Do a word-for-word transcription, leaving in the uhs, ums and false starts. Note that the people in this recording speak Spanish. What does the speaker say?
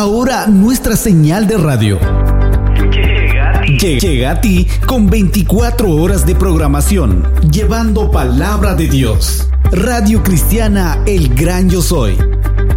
Ahora nuestra señal de radio llega a ti, llega a ti con veinticuatro horas de programación, llevando palabra de Dios. Radio Cristiana El Gran Yo Soy,